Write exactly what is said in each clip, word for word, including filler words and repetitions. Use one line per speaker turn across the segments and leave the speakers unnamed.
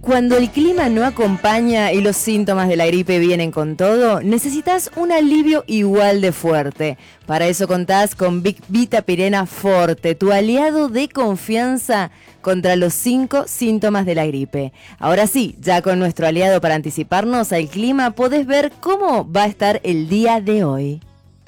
Cuando el clima no acompaña y los síntomas de la gripe vienen con todo, necesitas un alivio igual de fuerte. Para eso contás con Big Vita Pirena Forte, tu aliado de confianza contra los cinco síntomas de la gripe. Ahora sí, ya con nuestro aliado para anticiparnos al clima, podés ver cómo va a estar el día de hoy.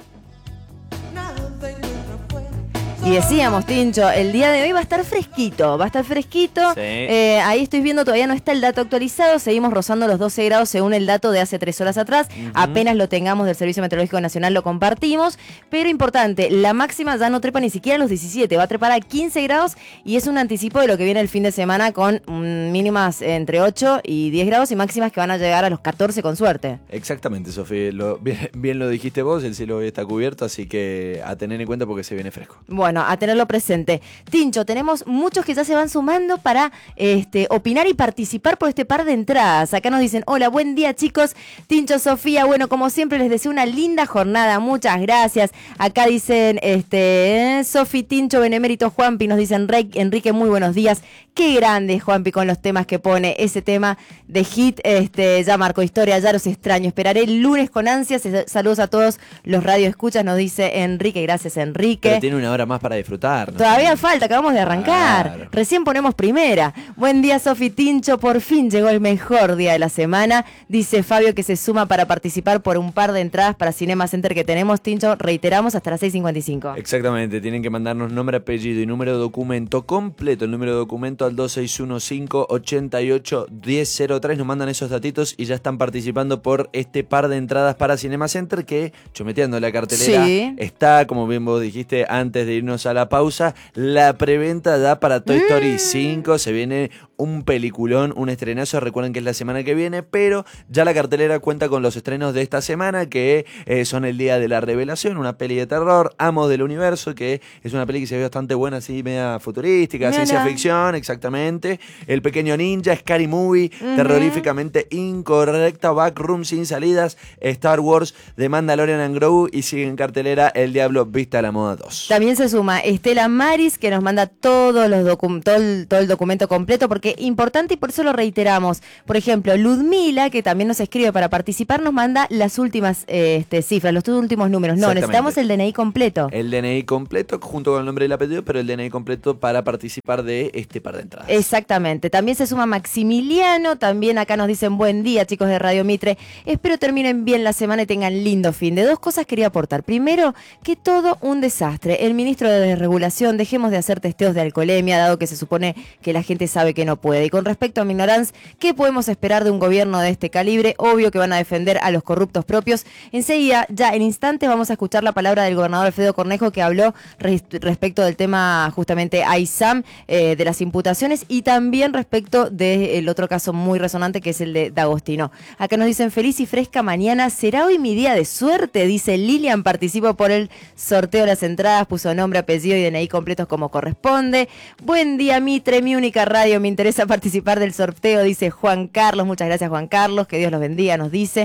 Y decíamos, Tincho, el día de hoy va a estar fresquito, va a estar fresquito.
Sí.
Eh, ahí estoy viendo, todavía no está el dato actualizado, seguimos rozando los doce grados según el dato de hace tres horas atrás. Uh-huh. Apenas lo tengamos del Servicio Meteorológico Nacional lo compartimos. Pero importante, la máxima ya no trepa ni siquiera a los diecisiete, va a trepar a quince grados y es un anticipo de lo que viene el fin de semana con um, mínimas entre ocho y diez grados y máximas que van a llegar a los catorce con suerte.
Exactamente, Sofía, lo, bien, bien lo dijiste vos, el cielo hoy está cubierto, así que a tener en cuenta porque se viene fresco.
Bueno, a tenerlo presente. Tincho, tenemos muchos que ya se van sumando para este, opinar y participar por este par de entradas. Acá nos dicen, hola, buen día chicos. Tincho, Sofía, bueno, como siempre les deseo una linda jornada, muchas gracias. Acá dicen, este, Sofi, Tincho, Benemérito, Juanpi, nos dicen, Enrique, muy buenos días. Qué grande, Juanpi, con los temas que pone. Ese tema de hit, este, ya marcó historia, ya los extraño. Esperaré el lunes con ansias. Saludos a todos los radioescuchas, nos dice Enrique. Gracias, Enrique.
Pero tiene una hora más para disfrutar. ¿No?
Todavía falta, acabamos de arrancar.
Claro.
Recién ponemos primera. Buen día, Sofi, Tincho. Por fin llegó el mejor día de la semana. Dice Fabio que se suma para participar por un par de entradas para Cinema Center que tenemos. Tincho, reiteramos, hasta las seis cincuenta y cinco.
Exactamente, tienen que mandarnos nombre, apellido y número de documento completo. El número de documento al dos seis uno cinco ocho ocho uno cero cero tres. Nos mandan esos datitos y ya están participando por este par de entradas para Cinema Center que, chometeando la cartelera, sí. Está, como bien vos dijiste, antes de irnos a la pausa, la preventa da para Toy mm. Story cinco. Se viene un peliculón, un estrenazo. Recuerden que es la semana que viene, pero ya la cartelera cuenta con los estrenos de esta semana, que eh, son El Día de la Revelación, una peli de terror, Amos del Universo, que es una peli que se ve bastante buena, así media futurística, Mira. Ciencia ficción, exactamente. El Pequeño Ninja, Scary Movie, uh-huh. Terroríficamente Incorrecta, Backroom sin salidas, Star Wars, The Mandalorian and Grogu, y sigue en cartelera El Diablo Viste a la Moda dos.
También se suma Estela Maris, que nos manda todos los docu- todo, el, todo el documento completo, porque es importante y por eso lo reiteramos. Por ejemplo, Ludmila, que también nos escribe para participar, nos manda las últimas eh, este, cifras, los últimos números. No, necesitamos el D N I completo.
El D N I completo, junto con el nombre y el apellido, pero el D N I completo para participar de este par de entradas.
Exactamente. También se suma Maximiliano, también acá nos dicen buen día, chicos de Radio Mitre. Espero terminen bien la semana y tengan lindo fin. De dos cosas quería aportar. Primero, que todo un desastre. El ministro de Desregulación, dejemos de hacer testeos de alcoholemia, dado que se supone que la gente sabe que no puede. Y con respecto a mi ignorancia, ¿qué podemos esperar de un gobierno de este calibre? Obvio que van a defender a los corruptos propios. Enseguida, ya en instantes, vamos a escuchar la palabra del gobernador Alfredo Cornejo, que habló res- respecto del tema justamente AISAM, eh, de las imputaciones, y también respecto del otro caso muy resonante, que es el de D'Agostino. Acá nos dicen, feliz y fresca mañana. ¿Será hoy mi día de suerte? Dice Lilian, participo por el sorteo de las entradas, puso nombre, apellido y D N I completos como corresponde. Buen día, Mitre, mi única radio, me interesa participar del sorteo, dice Juan Carlos. Muchas gracias, Juan Carlos, que Dios los bendiga, nos dice.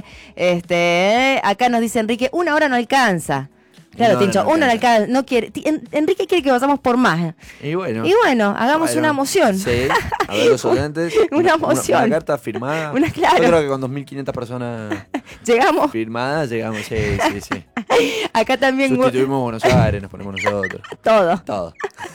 Este, acá nos dice Enrique, una hora no alcanza. Claro, no, Tincho, no, no uno alcanza, no quiere. En, Enrique quiere que pasamos por más.
Y bueno.
Y bueno, hagamos
bueno,
una moción.
Sí, a ver los oyentes.
Una moción.
Una, una carta firmada.
Una, claro.
Yo creo que con dos mil quinientas personas
llegamos.
Firmadas, llegamos, sí, sí, sí.
Acá también.
Sustituimos Buenos Aires, nos ponemos nosotros.
Todo.
Todo.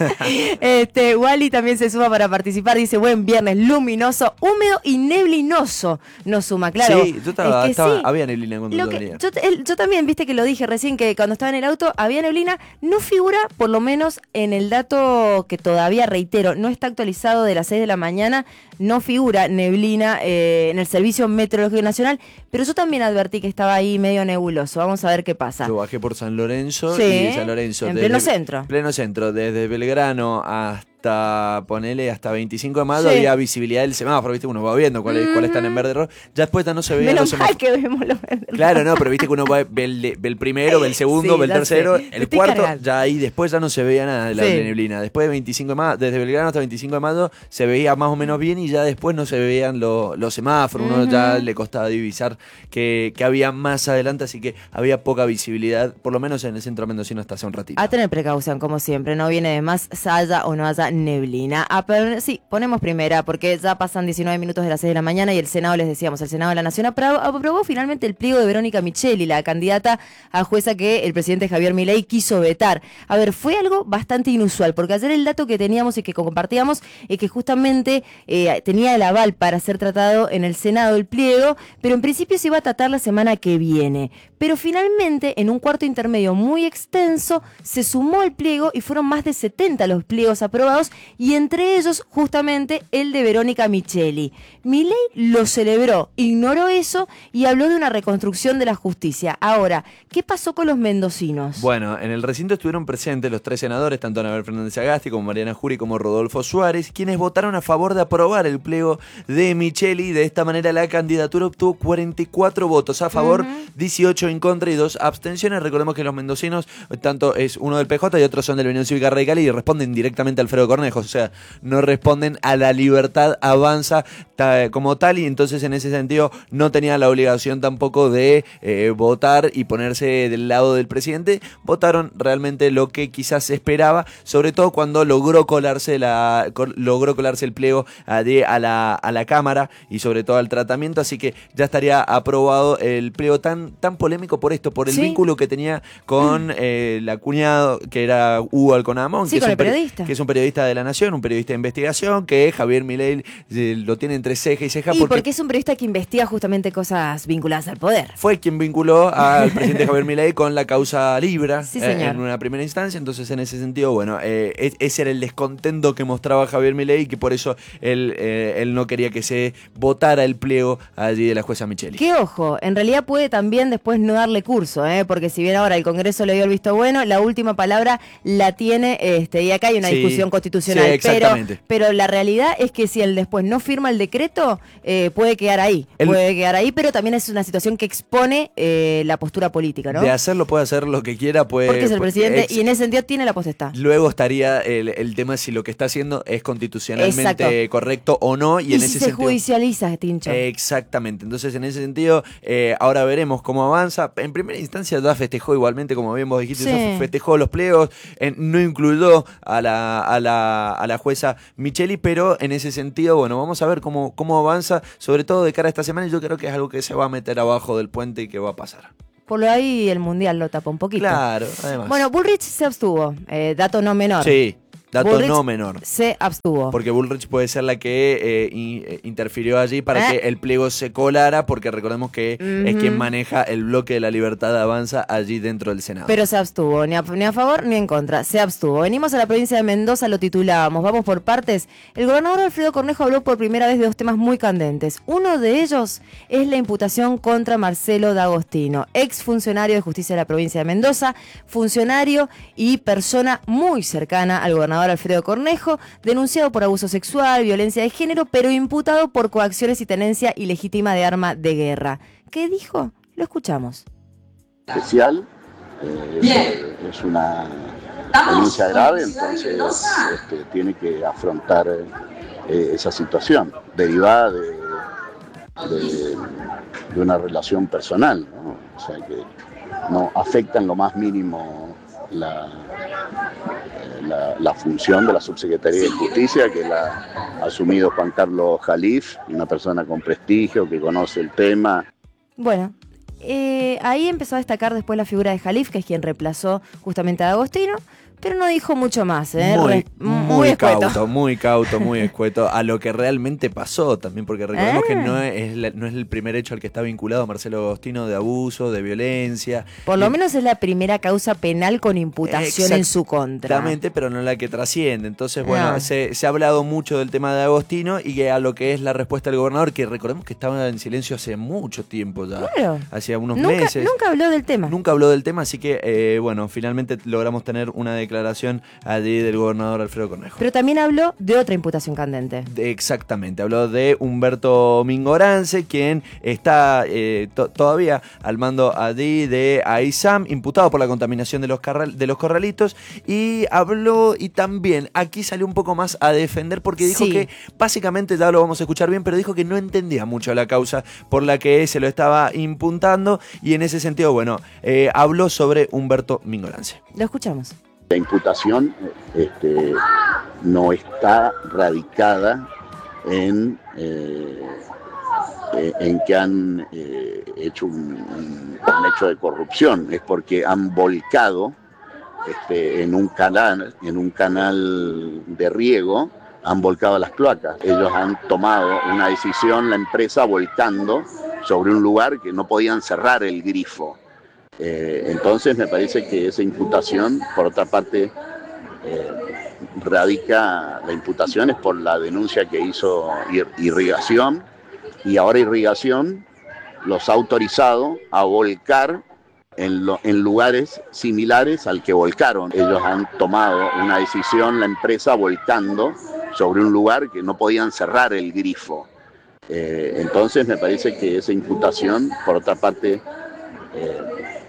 este, Wally también se suma para participar. Dice, buen viernes, luminoso, húmedo y neblinoso. Nos suma, claro.
Sí, yo estaba,
es que
estaba
sí.
había neblina cuando
Lo
yo
que,
venía.
Yo, el, yo también, viste que lo dije recién, que cuando estaba en el auto había neblina. No figura, por lo menos en el dato que todavía, reitero, no está actualizado de las seis de la mañana, no figura neblina eh, en el Servicio Meteorológico Nacional, pero yo también advertí que estaba ahí medio nebuloso. Vamos a ver qué pasa.
Yo bajé por San Lorenzo
sí,
y San Lorenzo.
En
desde,
pleno centro.
Pleno centro, desde Belgrano hasta... hasta, ponele, hasta veinticinco de mayo,
sí.
Había visibilidad del semáforo, viste, uno va viendo cuáles mm. cuál están en verde rojo. Ya después ya no se veían
Menos
los
mal que vemos los verdes.
Claro, no, pero viste que uno va, ve, el, ve el primero, ve el segundo,
sí,
ve el tercero,
sé.
el cuarto, cargando. Ya ahí después ya no se veía nada de la
sí.
neblina. Después de veinticinco de mayo, desde Belgrano hasta veinticinco de mayo, se veía más o menos bien y ya después no se veían lo, los semáforos, uno uh-huh. ya le costaba divisar que, que había más adelante, así que había poca visibilidad, por lo menos en el centro mendocino hasta hace un ratito.
A tener precaución, como siempre, no viene de más, haya o no haya la neblina. Ah, pero sí, ponemos primera, porque ya pasan diecinueve minutos de las seis de la mañana y el Senado, les decíamos, el Senado de la Nación aprobó, aprobó finalmente el pliego de Verónica Micheli, la candidata a jueza que el presidente Javier Milei quiso vetar. A ver, fue algo bastante inusual, porque ayer el dato que teníamos y que compartíamos es que justamente eh, tenía el aval para ser tratado en el Senado el pliego, pero en principio se iba a tratar la semana que viene. Pero finalmente, en un cuarto intermedio muy extenso, se sumó el pliego y fueron más de setenta los pliegos aprobados, y entre ellos justamente el de Verónica Micheli. Milei lo celebró, ignoró eso y habló de una reconstrucción de la justicia. Ahora, ¿qué pasó con los mendocinos?
Bueno, en el recinto estuvieron presentes los tres senadores, tanto Anabel Fernández Agasti como Mariana Jury como Rodolfo Suárez, quienes votaron a favor de aprobar el pliego de Micheli. De esta manera la candidatura obtuvo cuarenta y cuatro votos a favor, uh-huh. dieciocho en contra y dos abstenciones. Recordemos que los mendocinos, tanto es uno del P J y otros son del Unión Cívica Radical, y responden directamente a Alfredo Cornejo, o sea, no responden a La Libertad Avanza ta, como tal, y entonces en ese sentido no tenía la obligación tampoco de eh, votar y ponerse del lado del presidente. Votaron realmente lo que quizás se esperaba, sobre todo cuando logró colarse la col, logró colarse el pliego a, de, a, la, a la Cámara y sobre todo al tratamiento, así que ya estaría aprobado el pliego tan, tan polémico por esto, por el ¿Sí? vínculo que tenía con mm. eh, la cuñado, que era Hugo Alconamón,
sí,
que,
con
es
el periodista.
que es un periodista de La Nación, un periodista de investigación, que Javier Milei eh, lo tiene entre ceja y ceja.
Y
porque,
porque es un periodista que investiga justamente cosas vinculadas al poder.
Fue quien vinculó al presidente Javier Milei con la causa Libra
sí,
eh, en una primera instancia, entonces en ese sentido, bueno, eh, ese era el descontento que mostraba Javier Milei, y que por eso él, eh, él no quería que se votara el pliego allí de la jueza Micheli.
Que ojo, en realidad puede también después no darle curso, ¿eh? Porque si bien ahora el Congreso le dio el visto bueno, la última palabra la tiene, este, y acá hay una sí, discusión constitucional, sí,
exactamente.
Pero, pero la realidad es que si él después no firma el decreto, eh, puede quedar ahí, el, puede quedar ahí, pero también es una situación que expone eh, la postura política, ¿no?
De hacerlo puede hacer lo que quiera, puede...
Porque es el
puede,
presidente
ex,
y en ese sentido tiene la potestad.
Luego estaría el, el tema si lo que está haciendo es constitucionalmente Exacto. correcto o no, y,
y
en
si
ese
se
sentido...
judicializa, Tincho.
Exactamente, entonces en ese sentido, eh, ahora veremos cómo avanza. En primera instancia ya festejó igualmente, como bien vos dijiste, sí. festejó los pliegos, eh, no incluyó a la, a, la, a la jueza Micheli, pero en ese sentido, bueno, vamos a ver cómo, cómo avanza, sobre todo de cara a esta semana, y yo creo que es algo que se va a meter abajo del puente y que va a pasar.
Por lo ahí el Mundial lo tapa un poquito.
Claro, además.
Bueno, Bullrich se abstuvo, eh, dato no menor.
Sí. Dato
Bullrich
no menor.
Se abstuvo.
Porque Bullrich puede ser la que eh, in, eh, interfirió allí para ¿Eh? que el pliego se colara, porque recordemos que uh-huh. es quien maneja el bloque de La Libertad Avanza allí dentro del Senado.
Pero se abstuvo, ni a, ni a favor ni en contra, se abstuvo. Venimos a la provincia de Mendoza, lo titulábamos, vamos por partes. El gobernador Alfredo Cornejo habló por primera vez de dos temas muy candentes. Uno de ellos es la imputación contra Marcelo D'Agostino, ex funcionario de justicia de la provincia de Mendoza, funcionario y persona muy cercana al gobernador Alfredo Cornejo, denunciado por abuso sexual, violencia de género, pero imputado por coacciones y tenencia ilegítima de arma de guerra. ¿Qué dijo? Lo escuchamos.
Especial, eh, es, es una denuncia grave, entonces este, tiene que afrontar eh, esa situación derivada de, de, de una relación personal, ¿no? O sea que no afecta en lo más mínimo la La, la función de la Subsecretaría de Justicia, que la ha asumido Juan Carlos Jalif, una persona con prestigio, que conoce el tema.
Bueno, eh, ahí empezó a destacar después la figura de Jalif, que es quien reemplazó justamente a D'Agostino, pero no dijo mucho más, ¿eh?
Muy,
Re,
muy, muy cauto, muy cauto, muy escueto a lo que realmente pasó también, porque recordemos ah. que no es, la, no es el primer hecho al que está vinculado Marcelo D'Agostino de abuso, de violencia.
Por lo y, menos es la primera causa penal con imputación en su contra.
Exactamente, pero no la que trasciende. Entonces, bueno, no. se, se ha hablado mucho del tema de D'Agostino y a lo que es la respuesta del gobernador, que recordemos que estaba en silencio hace mucho tiempo ya,
claro.
hacía unos
nunca,
meses.
Nunca habló del tema.
Nunca habló del tema, así que, eh, bueno, finalmente logramos tener una declaración allí del gobernador Alfredo Cornejo.
Pero también habló de otra imputación candente.
De, exactamente, habló de Humberto Mingorance, quien está eh, to- todavía al mando allí de AISAM, imputado por la contaminación de los, carral- de los corralitos, y habló, y también aquí salió un poco más a defender, porque dijo
sí.
que básicamente, ya lo vamos a escuchar bien, pero dijo que no entendía mucho la causa por la que se lo estaba imputando, y en ese sentido, bueno, eh, habló sobre Humberto Mingorance.
Lo escuchamos.
La imputación este, no está radicada en, eh, en que han eh, hecho un, un, un hecho de corrupción, es porque han volcado este, en un canal, en un canal de riego, han volcado las cloacas. Ellos han tomado una decisión, la empresa volcando sobre un lugar que no podían cerrar el grifo. Eh, entonces me parece que esa imputación, por otra parte, eh, radica, la imputación es por la denuncia que hizo Irrigación, y ahora Irrigación los ha autorizado a volcar en, lo, en lugares similares al que volcaron. Ellos han tomado una decisión, la empresa volcando sobre un lugar que no podían cerrar el grifo. Eh, entonces me parece que esa imputación, por otra parte, eh,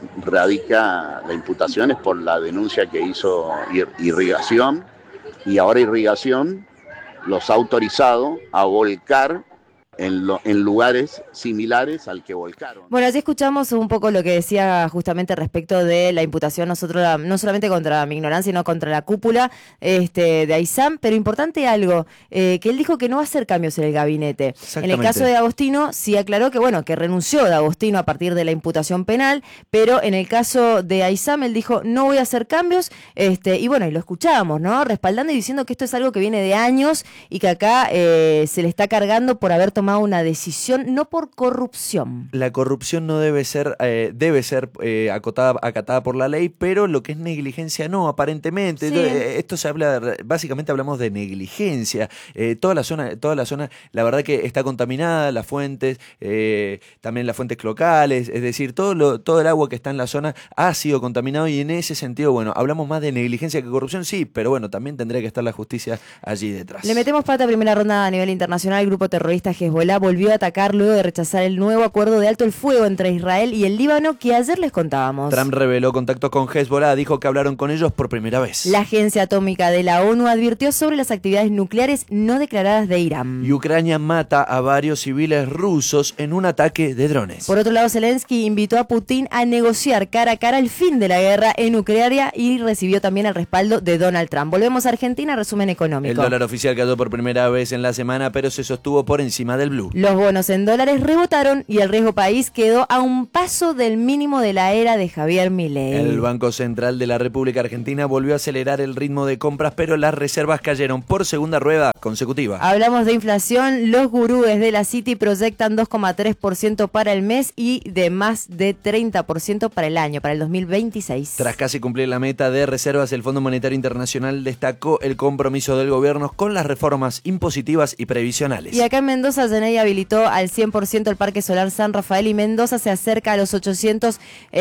radica, la imputación es por la denuncia que hizo Irrigación, y ahora Irrigación los ha autorizado a volcar En, lo, en lugares similares al que volcaron.
Bueno, así escuchamos un poco lo que decía justamente respecto de la imputación, nosotros no solamente contra mi ignorancia, sino contra la cúpula este, de Aysam, pero importante algo, eh, que él dijo que no va a hacer cambios en el gabinete. En el caso de D'Agostino, sí aclaró que, bueno, que renunció D'Agostino a partir de la imputación penal, pero en el caso de Aysam, él dijo, no voy a hacer cambios, este, y bueno, y lo escuchábamos, ¿no? Respaldando y diciendo que esto es algo que viene de años y que acá eh, se le está cargando por haber tomado una decisión, no por corrupción.
La corrupción no debe ser, eh, debe ser eh, acotada, acatada por la ley, pero lo que es negligencia no, aparentemente. Sí. Entonces, esto se habla, básicamente hablamos de negligencia. Eh, toda la zona, toda la zona, la verdad que está contaminada, las fuentes, eh, también las fuentes locales, es decir, todo lo, todo el agua que está en la zona ha sido contaminado, y en ese sentido, bueno, hablamos más de negligencia que corrupción, sí, pero bueno, también tendría que estar la justicia allí detrás.
Le metemos pata a primera ronda a nivel internacional. El grupo terrorista Hezbollah volvió a atacar luego de rechazar el nuevo acuerdo de alto el fuego entre Israel y el Líbano que ayer les contábamos.
Trump reveló contactos con Hezbollah, dijo que hablaron con ellos por primera vez.
La Agencia Atómica de la ONU advirtió sobre las actividades nucleares no declaradas de Irán.
Y Ucrania mata a varios civiles rusos en un ataque de drones.
Por otro lado, Zelensky invitó a Putin a negociar cara a cara el fin de la guerra en Ucrania y recibió también el respaldo de Donald Trump. Volvemos a Argentina, resumen económico.
El dólar oficial cayó por primera vez en la semana, pero se sostuvo por encima del blue.
Los bonos en dólares rebotaron y el riesgo país quedó a un paso del mínimo de la era de Javier Milei.
El Banco Central de la República Argentina volvió a acelerar el ritmo de compras, pero las reservas cayeron por segunda rueda consecutiva.
Hablamos de inflación. Los gurúes de la Citi proyectan dos coma tres por ciento para el mes y de más de treinta por ciento para el año, para el dos mil veintiséis.
Tras casi cumplir la meta de reservas, el Fondo Monetario Internacional destacó el compromiso del gobierno con las reformas impositivas y previsionales.
Y acá en Mendoza, Genei habilitó al cien por ciento el Parque Solar San Rafael y Mendoza se acerca a los ochocientos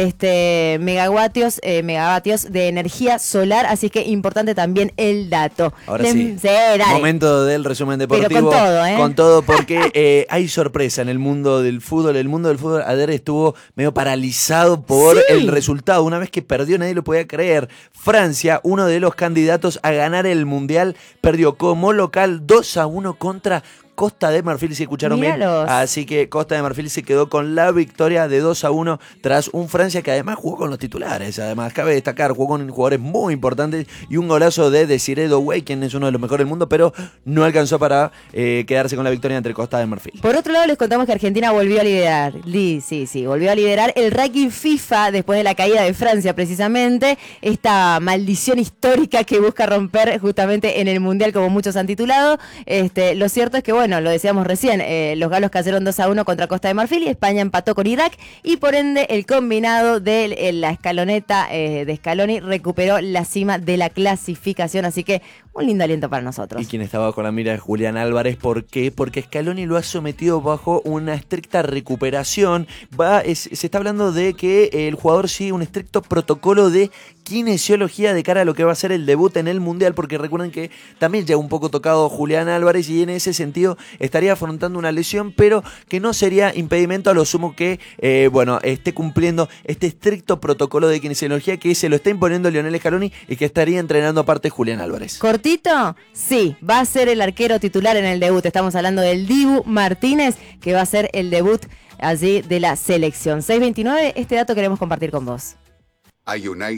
este, megavatios, eh, megavatios de energía solar, así que importante también el dato.
Ahora
Le,
sí,
sí
momento del resumen deportivo.
Pero con todo, ¿eh?
Con todo, porque eh, hay sorpresa en el mundo del fútbol. El mundo del fútbol ayer estuvo medio paralizado por
sí.
el resultado. Una vez que perdió, nadie lo podía creer. Francia, uno de los candidatos a ganar el Mundial, perdió como local dos a uno contra Costa de Marfil, si escucharon
Míralos.
bien. Así que Costa de Marfil se quedó con la victoria de dos a uno tras un Francia que además jugó con los titulares. Además, cabe destacar, jugó con jugadores muy importantes y un golazo de Desiré Doué, quien es uno de los mejores del mundo, pero no alcanzó para eh, quedarse con la victoria entre Costa de Marfil.
Por otro lado, les contamos que Argentina volvió a liderar. Sí, sí, volvió a liderar el ranking FIFA después de la caída de Francia, precisamente. Esta maldición histórica que busca romper justamente en el Mundial, como muchos han titulado. Este, lo cierto es que, bueno, lo decíamos recién, eh, los galos cayeron dos a uno contra Costa de Marfil y España empató con Irak y por ende el combinado de eh, la escaloneta eh, de Scaloni recuperó la cima de la clasificación, así que un lindo aliento para nosotros.
Y quien estaba con la mira es Julián Álvarez. ¿Por qué? Porque Scaloni lo ha sometido bajo una estricta recuperación. Va, es, se está hablando de que el jugador sigue un estricto protocolo de kinesiología de cara a lo que va a ser el debut en el Mundial, porque recuerden que también llega un poco tocado Julián Álvarez y en ese sentido estaría afrontando una lesión, pero que no sería impedimento a lo sumo que eh, bueno, esté cumpliendo este estricto protocolo de kinesiología que se lo está imponiendo Lionel Scaloni y que estaría entrenando aparte Julián Álvarez.
¿Cortito? Sí, va a ser el arquero titular en el debut. Estamos hablando del Dibu Martínez, que va a ser el debut allí de la selección. seis veintinueve, este dato queremos compartir con vos.
Hay un aire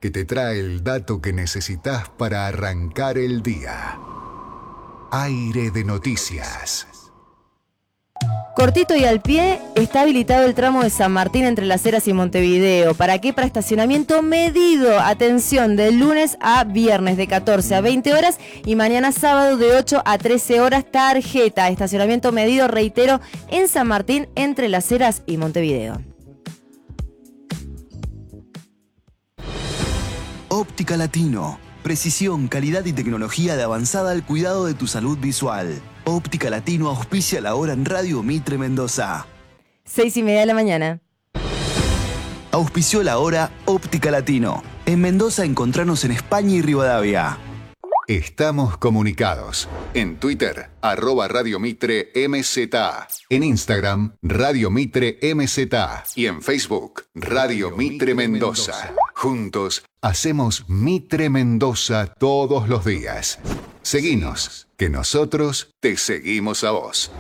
que te trae el dato que necesitas para arrancar el día. Aire de noticias.
Cortito y al pie, está habilitado el tramo de San Martín entre Las Heras y Montevideo. ¿Para qué? Para estacionamiento medido. Atención, de lunes a viernes de catorce a veinte horas y mañana sábado de ocho a trece horas. Tarjeta, estacionamiento medido, reitero, en San Martín entre Las Heras y Montevideo.
Óptica Latino. Precisión, calidad y tecnología de avanzada al cuidado de tu salud visual. Óptica Latino auspicia la hora en Radio Mitre Mendoza.
Seis y media de la mañana.
Auspició la hora Óptica Latino. En Mendoza encontranos en España y Rivadavia.
Estamos comunicados. En Twitter, arroba Radio Mitre M Z A. En Instagram, Radio Mitre M Z A. Y en Facebook, Radio Mitre Mendoza. Juntos, hacemos Mitre Mendoza todos los días. Seguinos, que nosotros te seguimos a vos.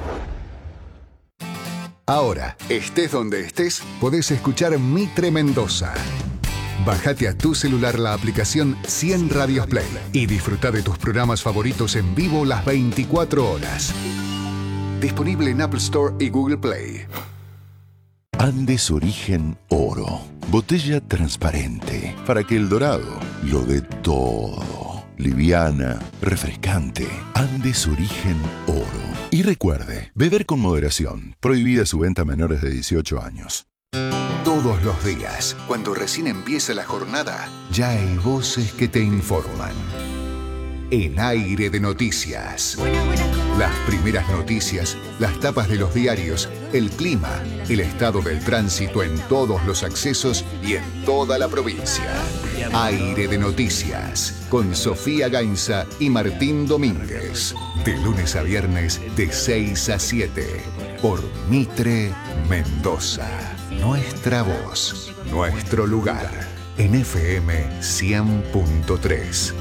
Ahora, estés donde estés, podés escuchar Mitre Mendoza. Bájate a tu celular la aplicación cien Radios Play y disfruta de tus programas favoritos en vivo las veinticuatro horas. Disponible en Apple Store y Google Play.
Andes Origen Oro. Botella transparente para que el dorado lo dé todo. Liviana, refrescante. Andes Origen Oro. Y recuerde, beber con moderación. Prohibida su venta a menores de dieciocho años.
Todos los días, cuando recién empieza la jornada, ya hay voces que te informan. En Aire de Noticias. Las primeras noticias, las tapas de los diarios, el clima, el estado del tránsito en todos los accesos y en toda la provincia. Aire de Noticias, con Sofía Gainza y Martín Domínguez. De lunes a viernes, de seis a siete, por Mitre Mendoza. Nuestra voz, nuestro lugar, en F M cien punto tres.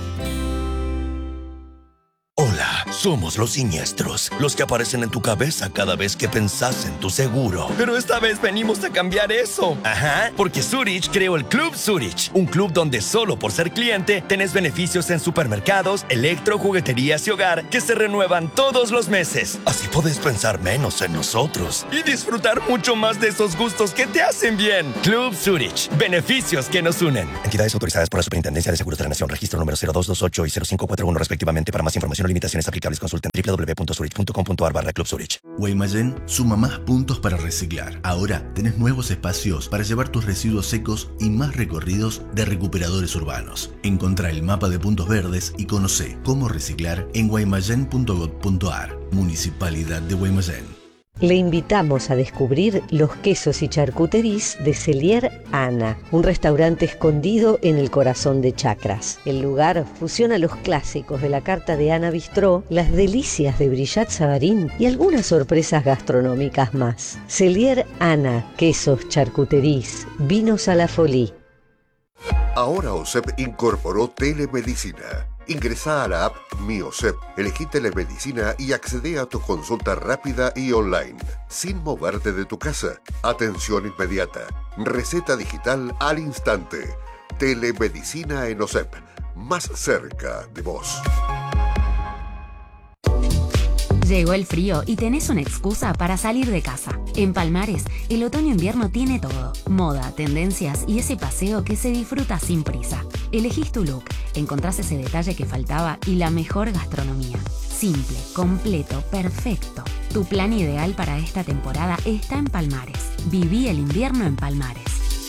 Hola, somos los siniestros, los que aparecen en tu cabeza cada vez que pensás en tu seguro. Pero esta vez venimos a cambiar eso. Ajá, porque Zurich creó el Club Zurich, un club donde solo por ser cliente tenés beneficios en supermercados, electro, jugueterías y hogar que se renuevan todos los meses. Así podés pensar menos en nosotros y disfrutar mucho más de esos gustos que te hacen bien. Club Zurich, beneficios que nos unen. Entidades autorizadas por la Superintendencia de Seguros de la Nación, registro número cero dos dos ocho y cero cinco cuatro uno respectivamente. Para más información o limitaciones aplicables, consulta en w w w punto zurich punto com punto a r barra Club Zurich.
Guaymallén suma más puntos para reciclar. Ahora tenés nuevos espacios para llevar tus residuos secos y más recorridos de recuperadores urbanos. Encontrá el mapa de puntos verdes y conocé cómo reciclar en guaymallén punto gob punto a r. Municipalidad de Guaymallén.
Le invitamos a descubrir los quesos y charcuteries de Cellier Ana, un restaurante escondido en el corazón de Chacras. El lugar fusiona los clásicos de la carta de Ana Bistró, las delicias de Brillat Savarín y algunas sorpresas gastronómicas más. Cellier Ana, quesos, charcuteries, vinos a la folie.
Ahora OSEP incorporó telemedicina. Ingresá a la app Mi OSEP, elegí telemedicina y accedé a tu consulta rápida y online, sin moverte de tu casa. Atención inmediata, receta digital al instante. Telemedicina en OSEP, más cerca de vos.
Llegó el frío y tenés una excusa para salir de casa. En Palmares, el otoño-invierno tiene todo. Moda, tendencias y ese paseo que se disfruta sin prisa. Elegís tu look, encontrás ese detalle que faltaba y la mejor gastronomía. Simple, completo, perfecto. Tu plan ideal para esta temporada está en Palmares. Viví el invierno en Palmares.